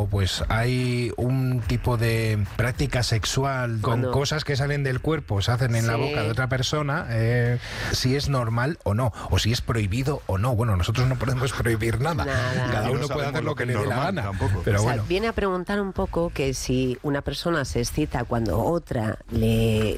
cuando pues hay un tipo de práctica sexual con cosas que salen del cuerpo, se hacen en la boca de otra persona, si es normal o no, o si es prohibido o no. Bueno, nosotros no podemos prohibir nada. Cada uno puede hacer lo que le dé la gana. Tampoco. Pero bueno. Viene a preguntar un poco que si una persona se excita cuando otra le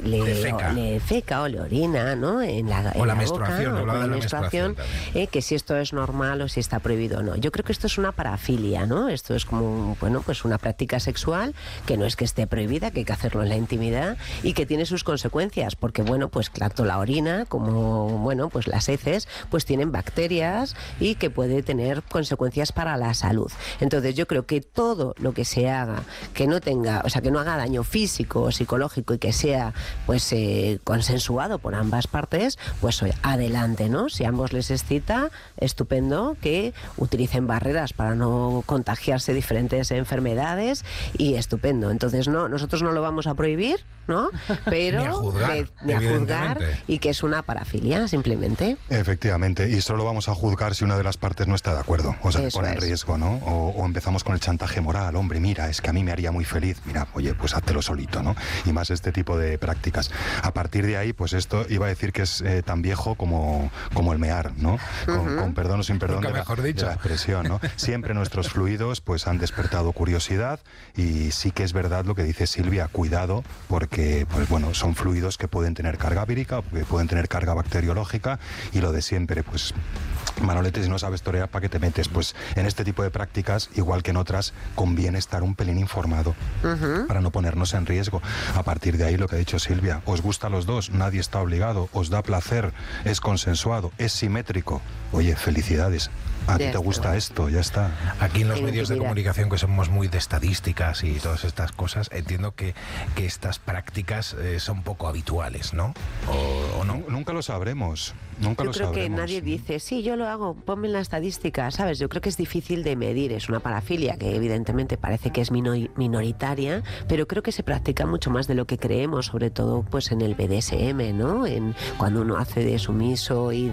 feca o le orina, ¿no? En la menstruación, boca, o la menstruación, que si esto es normal o si está prohibido o no. Yo creo que esto es una parafilia, ¿no? Esto es como, pues una práctica sexual que no es que esté prohibida, que hay que hacerlo en la intimidad y que tiene sus consecuencias, porque pues tanto la orina como, pues las heces, pues tienen bacterias y que puede tener consecuencias para la salud. Entonces yo creo que todo lo que se haga que no tenga, que no haga daño físico o psicológico y que sea pues consensuado por ambas partes, pues adelante, ¿no? Si a ambos les excita, estupendo que utilicen barreras para no contagiarse diferentes enfermedades y estupendo. Entonces nosotros no lo vamos a prohibir, ¿no? Pero ni a juzgar y que es una parafilia simplemente. Efectivamente, y solo vamos a juzgar si una de las partes no está de acuerdo, o sea, se pone en riesgo, ¿no? O empezamos con el chantaje moral, hombre, mira, es que a mí me haría muy feliz, mira, oye, pues háztelo solito, ¿no? Y más este tipo de prácticas. A partir de ahí, pues esto iba a decir que es tan viejo como el mear, ¿no? Con perdón o sin perdón de la expresión, ¿no? Siempre nuestros fluidos pues han despertado curiosidad y sí que es verdad lo que dice Silvia, cuidado, porque pues bueno, son fluidos que pueden tener carga vírica, que pueden tener carga bacteriológica y lo de siempre, pues Manolete, si no sabes torear, ¿para qué te metes? Pues en este tipo de prácticas, igual que en otras, conviene estar un pelín informado para no ponernos en riesgo. A partir de ahí, lo que ha dicho Silvia, os gusta a los dos, nadie está obligado, os da placer, es consensuado, es simétrico. Oye, felicidades. A ti te gusta esto, ya está. Aquí en los medios de comunicación, que somos muy de estadísticas y todas estas cosas, entiendo que estas prácticas son poco habituales, ¿no? ¿O no? Nunca lo sabremos. Yo creo que nadie dice, sí, yo lo hago, ponme en la estadística, ¿sabes? Yo creo que es difícil de medir, es una parafilia que evidentemente parece que es minoritaria, pero creo que se practica mucho más de lo que creemos, sobre todo pues en el BDSM, ¿no? Cuando uno hace de sumiso y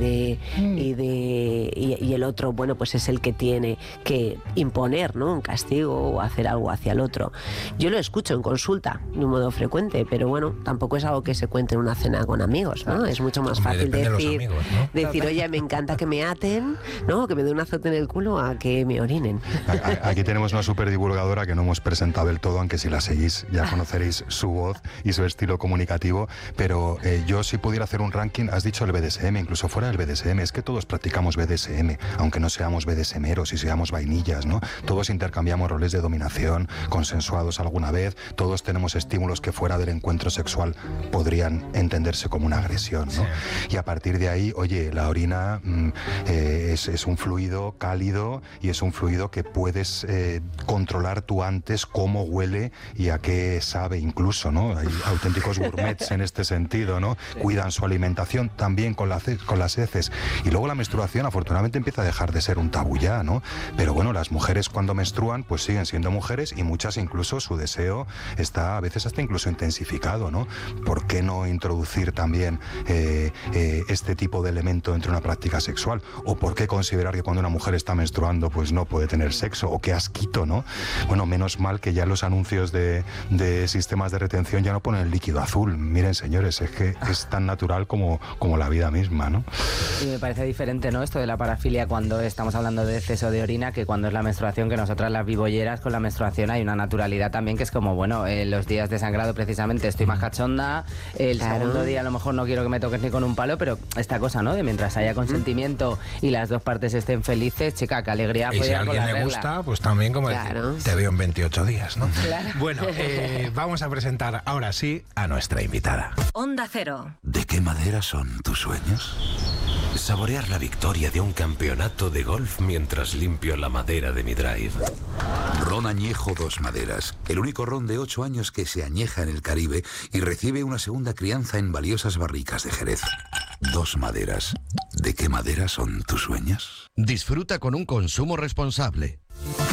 el otro, pues es el que tiene que imponer, ¿no? Un castigo o hacer algo hacia el otro. Yo lo escucho en consulta de un modo frecuente, pero bueno, tampoco es algo que se cuente en una cena con amigos, ¿no? Es mucho más fácil decir, oye, me encanta que me aten, ¿no? Que me dé un azote en el culo a que me orinen. Aquí tenemos una súper divulgadora que no hemos presentado del todo, aunque si la seguís ya conoceréis su voz y su estilo comunicativo, pero yo si pudiera hacer un ranking, has dicho el BDSM, incluso fuera del BDSM, es que todos practicamos BDSM, aunque no seamos BDSMeros y seamos vainillas, ¿no? Todos intercambiamos roles de dominación, consensuados alguna vez, todos tenemos estímulos que fuera del encuentro sexual podrían entenderse como una agresión, ¿no? Y a partir de ahí, oye, la orina es un fluido cálido y es un fluido que puedes controlar tú antes cómo huele y a qué sabe incluso, ¿no? Hay auténticos gourmets en este sentido, ¿no? Cuidan su alimentación también con las heces. Y luego la menstruación, afortunadamente, empieza a dejar de ser un tabú ya, ¿no? Pero bueno, las mujeres cuando menstruan, pues siguen siendo mujeres y muchas incluso su deseo está a veces hasta incluso intensificado, ¿no? ¿Por qué no introducir también este tipo de elemento entre una práctica sexual? ¿O por qué considerar que cuando una mujer está menstruando pues no puede tener sexo? ¿O qué asquito, ¿no? Bueno, menos mal que ya los anuncios de sistemas de retención ya no ponen el líquido azul. Miren, señores, es que es tan natural como la vida misma, ¿no? Y me parece diferente, ¿no? Esto de la parafilia cuando estamos hablando de exceso de orina que cuando es la menstruación, que nosotras las vivolleras con la menstruación hay una naturalidad también que es como, bueno, los días de sangrado precisamente estoy más cachonda, el segundo día a lo mejor no quiero que me toques ni con un palo, pero esta cosa, ¿no? De mientras haya consentimiento y las dos partes estén felices, chica, qué alegría. Y si a alguien le gusta, pues también como decir, te veo en 28 días, ¿no? Claro. Bueno, vamos a presentar ahora sí a nuestra invitada. Onda Cero. ¿De qué madera son tus sueños? Saborear la victoria de un campeonato de golf mientras limpio la madera de mi drive. Ron Añejo Dos Maderas, el único ron de 8 años que se añeja en el Caribe y recibe una segunda crianza en valiosas barricas de Jerez. Dos Maderas. ¿De qué madera son tus sueños? Disfruta con un consumo responsable.